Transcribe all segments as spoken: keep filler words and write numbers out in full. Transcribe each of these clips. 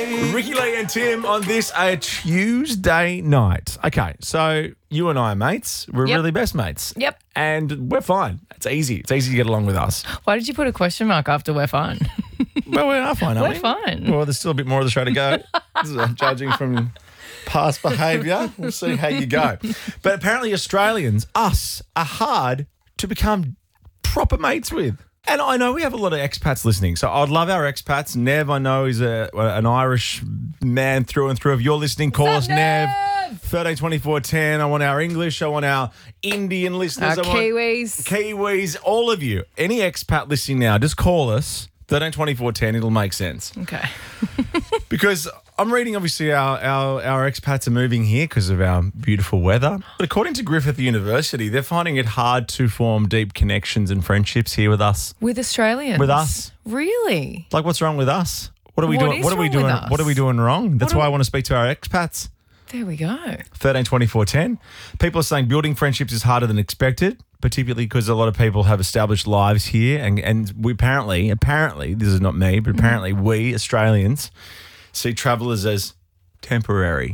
Lee. Ricky Lee and Tim on this a Tuesday night. Okay, so you and I are mates. We're Yep. really best mates. Yep. And we're fine. It's easy. It's easy to get along with us. Why did you put a question mark after we're fine? Well, we are fine, aren't We're we? fine. Well, there's still a bit more of the show to go. This is, uh, judging from past behaviour. We'll see how you go. But apparently Australians, us, are hard to become proper mates with. And I know we have a lot of expats listening, so I'd love our expats. Nev, I know, is a, an Irish man through and through. If you're listening, call us, What's up, Nev. Nev? thirteen twenty-four ten. I want our English. I want our Indian listeners. Our I want Kiwis. Kiwis, all of you. Any expat listening now, just call us. thirteen twenty-four ten. It'll make sense. Okay. Because I'm reading, obviously, our, our, our expats are moving here because of our beautiful weather. But according to Griffith University, they're finding it hard to form deep connections and friendships here with us. With Australians? With us. Really? Like, what's wrong with us? What are we What doing? is What are we wrong with doing? us? What are we doing wrong? That's What why are- I want to speak to our expats. There we go. thirteen twenty-four ten. People are saying building friendships is harder than expected, particularly because a lot of people have established lives here. And, and we apparently, apparently, this is not me, but apparently we Australians see travellers as temporary.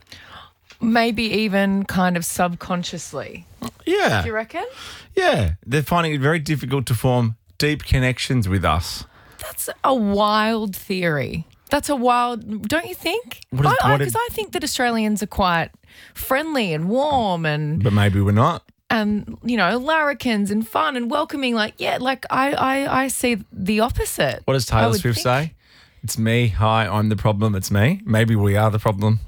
Maybe even kind of subconsciously. Yeah. Do you reckon? Yeah. They're finding it very difficult to form deep connections with us. That's a wild theory. That's a wild, don't you think? What is- Because I, what I, is- 'cause I think that Australians are quite friendly and warm and But maybe we're not. and you know larrikins and fun and welcoming. Like yeah, like I I, I see the opposite. What does I Taylor would Swift think. say? It's me. Hi, I'm the problem. It's me. Maybe we are the problem.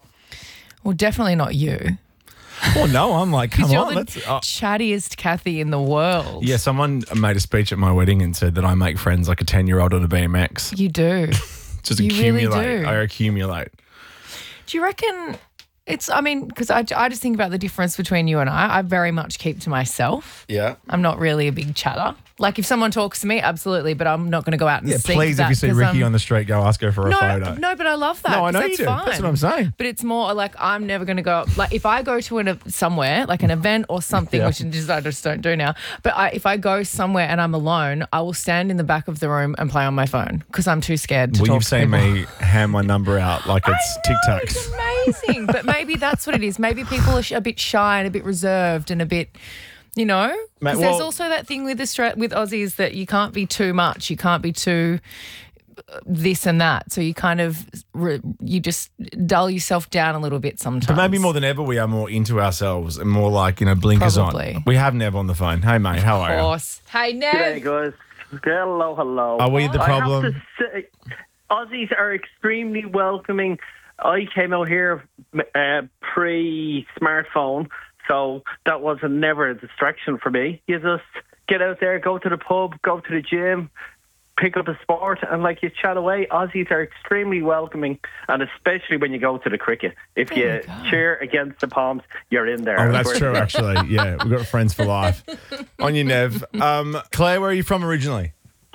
Well, definitely not you. Well, no, I'm like, come Because you're on. the Let's, uh, chattiest Kathy in the world. yeah, someone made a speech at my wedding and said that I make friends like a ten-year-old on a B M X. You do. Just You really accumulate. do. I accumulate. Do you reckon it's, I mean, because I, I just think about the difference between you and I. I very much keep to myself. Yeah. I'm not really a big chatter. Like if someone talks to me, absolutely, but I'm not going to go out and Yeah, seek please, that if you see 'cause Ricky I'm- on the street, go ask her for a no, photo. no, but I love that. No, I 'cause know that's you do. Fine. That's what I'm saying. But it's more like I'm never going to go. Like if I go to an somewhere, like an event or something, Yeah. which I just, I just don't do now. But I, if I go somewhere and I'm alone, I will stand in the back of the room and play on my phone because I'm too scared to Well, talk you've to seen people. me hand my number out like it's I know, Tic Tacs. It's amazing. But maybe that's what it is. Maybe people are sh- a bit shy and a bit reserved and a bit, you know? Mate, Because there's well- also that thing with Austra- with Aussies that you can't be too much. You can't be too uh, this and that. So you kind of, re- you just dull yourself down a little bit sometimes. But maybe more than ever, we are more into ourselves and more like, you know, blinkers Probably. on. We have Nev on the phone. Hey, mate, how are Of you? course. Hey, G'day, Nev. guys. Hello, hello. Are we the I problem? have to say, Aussies are extremely welcoming. I came out here uh, pre-smartphone, so that was a, never a distraction for me. You just get out there, go to the pub, go to the gym, pick up a sport, and like you chat away. Aussies are extremely welcoming, and especially when you go to the cricket. If There you you go. cheer against the Palms, you're in there. Oh, that's We're- true, actually. Yeah, we've got friends for life. On you, Nev. Um, Claire, where are you from originally?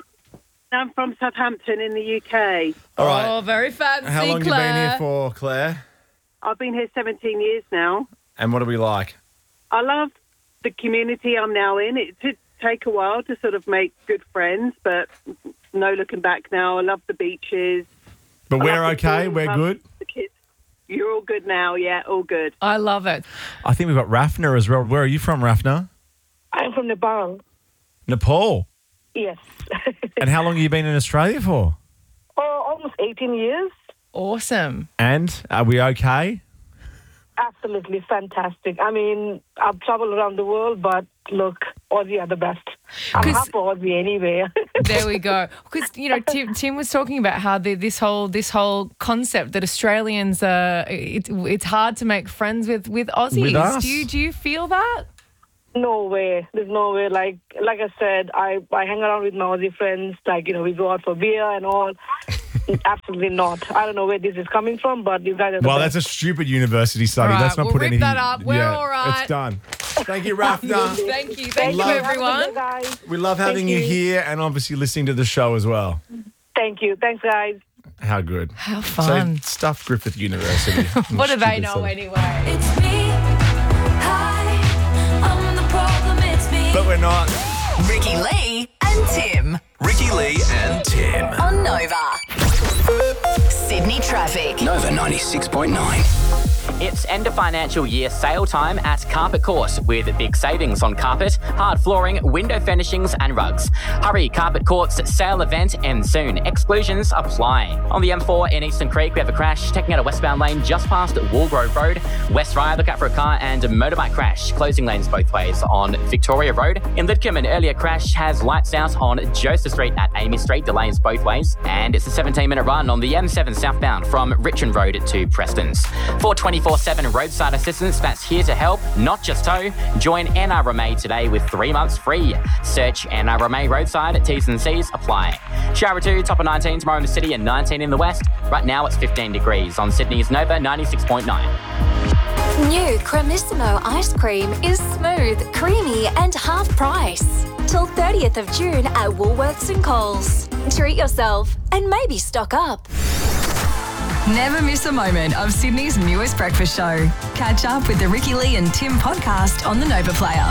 I'm from Southampton in the U K. All right. Oh, very fancy, How long have you Claire. been here for, Claire? I've been here seventeen years now. And what do we like? I love the community I'm now in. It did take a while to sort of make good friends, but no looking back now. I love the beaches. But I we're love the okay. pool, We're love good. The kids. You're all good now, yeah, all good. I love it. I think we've got Rafna as well. Where are you from, Rafna? I'm from Nepal. Nepal. Yes. And how long have you been in Australia for? Oh, almost eighteen years. Awesome. And are we okay? Absolutely fantastic. I mean, I've traveled around the world, but look, Aussie are the best. I'm 'Cause- half Aussie anyway. There we go. Because you know, Tim, Tim was talking about how the, this whole this whole concept that Australians are it, it's hard to make friends with with Aussies. With us? Do you do you feel that? No way. There's no way. Like like I said, I, I hang around with my Aussie friends. Like, you know, we go out for beer and all. Absolutely not. I don't know where this is coming from, but you guys are the Well, best. that's a stupid university study. All right, Let's not we'll put rip anything. that up. We're yeah, all right. It's done. Thank you, Rafna. Thank you, thank you, Love- Have a good everyone. day, guys. We love having Thank you you. here and obviously listening to the show as well. Thank you. Thanks, guys. How good. How fun. So, stuff Griffith University. What do they Stupid know study. anyway? It's me. Hi, I'm the problem. It's me. But we're not. Ricky Lee and Tim Ricky Lee and Tim. on Nova. Sydney Sydney traffic. Nova ninety-six point nine. It's end of financial year sale time at Carpet Court with big savings on carpet, hard flooring, window furnishings and rugs. Hurry, Carpet Court's sale event ends soon. Exclusions apply. On the M four in Eastern Creek, we have a crash taking out a westbound lane just past Woolgrove Road. West Rye, look out for a car and a motorbike crash. Closing lanes both ways on Victoria Road. In Lidcombe, an earlier crash has lights out on Joseph Street at Amy Street, delays both ways. And it's a seventeen minute run on the M seven southbound from Richmond Road to Preston's. For twenty-four seven roadside assistance that's here to help, not just tow. Join N R M A today with three months free. Search N R M A roadside, T's and C's apply. Shower two, top of nineteen tomorrow in the city and nineteen in the west. Right now it's fifteen degrees on Sydney's Nova ninety-six point nine. New Cremissimo ice cream is smooth, creamy and half price. Till thirtieth of June at Woolworths and Coles. Treat yourself and maybe stock up. Never miss a moment of Sydney's newest breakfast show. Catch up with the Ricky Lee and Tim podcast on the Nova Player.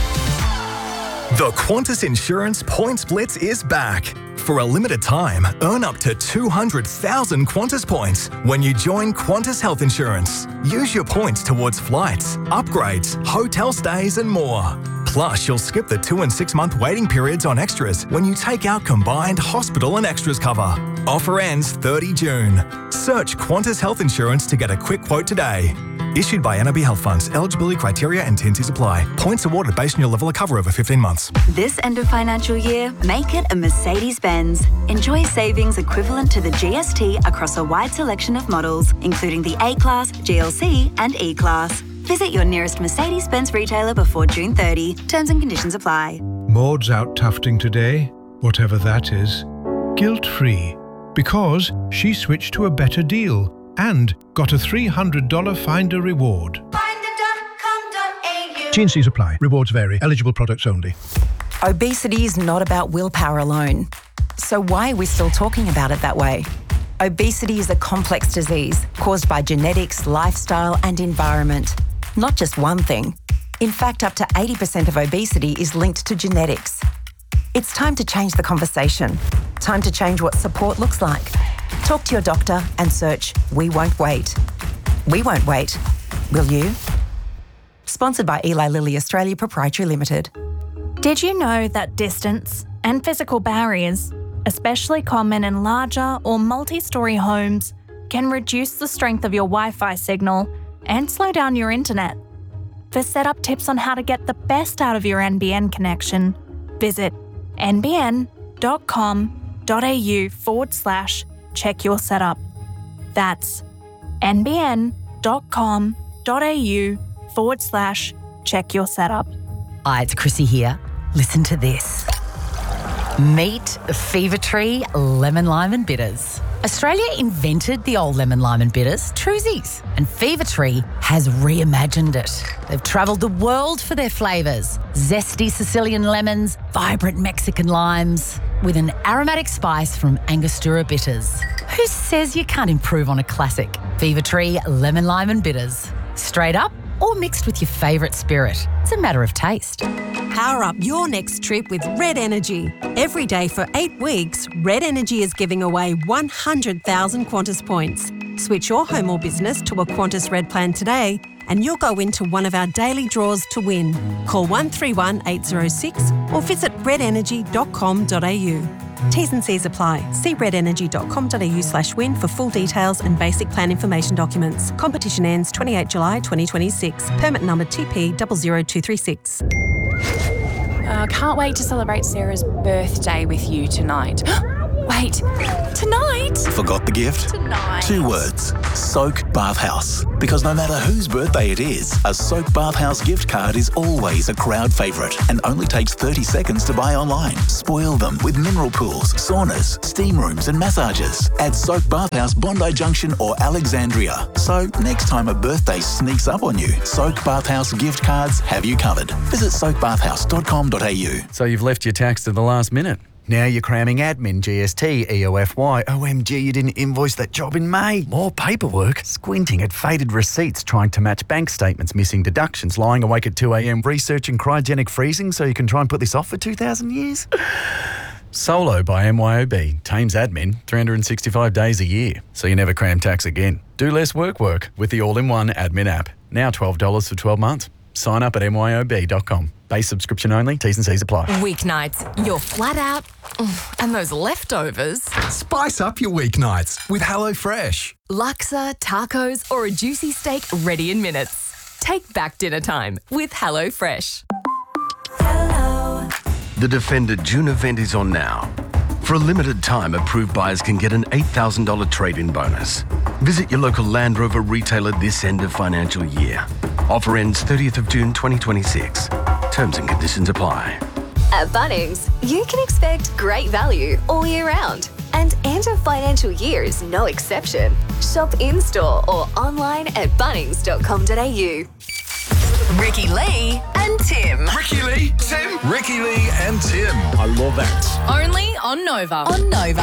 The Qantas Insurance Points Blitz is back. For a limited time, earn up to two hundred thousand Qantas points when you join Qantas Health Insurance. Use your points towards flights, upgrades, hotel stays and more. Plus, you'll skip the two and six month waiting periods on extras when you take out combined hospital and extras cover. Offer ends thirtieth of June. Search Qantas Health Insurance to get a quick quote today. Issued by N R B Health Funds. Eligibility criteria and T and Cs apply. Points awarded based on your level of cover over fifteen months. This end of financial year, make it a Mercedes-Benz. Enjoy savings equivalent to the G S T across a wide selection of models, including the A-Class, G L C and E-Class. Visit your nearest Mercedes-Benz retailer before June thirtieth. Terms and conditions apply. Maud's out tufting today, whatever that is, guilt-free, because she switched to a better deal and got a three hundred dollars Finder reward. Finder dot com dot a u. T and Cs apply. Rewards vary. Eligible products only. Obesity is not about willpower alone. So why are we still talking about it that way? Obesity is a complex disease caused by genetics, lifestyle and environment. Not just one thing. In fact, up to eighty percent of obesity is linked to genetics. It's time to change the conversation. Time to change what support looks like. Talk to your doctor and search We Won't Wait. We won't wait. Will you? Sponsored by Eli Lilly Australia Proprietary Limited. Did you know that distance and physical barriers, especially common in larger or multi-storey homes, can reduce the strength of your Wi-Fi signal and slow down your internet? For setup tips on how to get the best out of your N B N connection, visit nbn.com.au forward slash check your setup. That's nbn.com.au forward slash check your setup. Hi, it's Chrissy here. Listen to this. Meet Fever Tree Lemon Lime and Bitters. Australia invented the old lemon lime and bitters, Truzies, and Fever Tree has reimagined it. They've travelled the world for their flavours. Zesty Sicilian lemons, vibrant Mexican limes, with an aromatic spice from Angostura bitters. Who says you can't improve on a classic? Fever Tree Lemon Lime and Bitters. Straight up or mixed with your favourite spirit. It's a matter of taste. Power up your next trip with Red Energy. Every day for eight weeks, Red Energy is giving away one hundred thousand Qantas points. Switch your home or business to a Qantas Red plan today and you'll go into one of our daily draws to win. Call one three one eight zero six or visit red energy dot com dot a u. T's and C's apply. See red energy dot com dot a u slash win for full details and basic plan information documents. Competition ends twenty-eighth of July twenty twenty-six. Permit number T P zero zero two three six. Uh, can't wait to celebrate Sarah's birthday with you tonight. Wait, tonight? Forgot the gift? Tonight. Two words. Soak Bathhouse. Because no matter whose birthday it is, a Soak Bathhouse gift card is always a crowd favourite and only takes thirty seconds to buy online. Spoil them with mineral pools, saunas, steam rooms and massages. At Soak Bathhouse, Bondi Junction or Alexandria. So next time a birthday sneaks up on you, Soak Bathhouse gift cards have you covered. Visit soak bathhouse dot com dot a u. So you've left your tax to the last minute. Now you're cramming admin, G S T, E O F Y. O M G, you didn't invoice that job in May. More paperwork. Squinting at faded receipts, trying to match bank statements, missing deductions, lying awake at two a.m, researching cryogenic freezing so you can try and put this off for two thousand years. Solo by M Y O B. Tames admin three hundred sixty-five days a year, so you never cram tax again. Do less work work with the all-in-one admin app. Now twelve dollars for twelve months. Sign up at M Y O B dot com. Base subscription only. T's and C's apply. Weeknights, you're flat out, and those leftovers. Spice up your weeknights with HelloFresh. Laksa, tacos, or a juicy steak ready in minutes. Take back dinner time with HelloFresh. The Defender June event is on now. For a limited time, approved buyers can get an eight thousand dollars trade-in bonus. Visit your local Land Rover retailer this end of financial year. Offer ends thirtieth of June twenty twenty-six. Terms and conditions apply. At Bunnings, you can expect great value all year round. And end of financial year is no exception. Shop in-store or online at bunnings dot com dot a u. Ricky Lee and Tim. Ricky Lee, Tim. Ricky Lee and Tim. I love that. Only on Nova. On Nova.